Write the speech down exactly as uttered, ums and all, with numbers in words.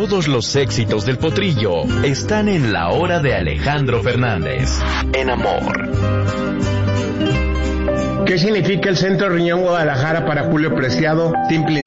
Todos los éxitos del potrillo están en La Hora de Alejandro Fernández, en Amor. ¿Qué significa el Centro Riñón Guadalajara para Julio Preciado? Simple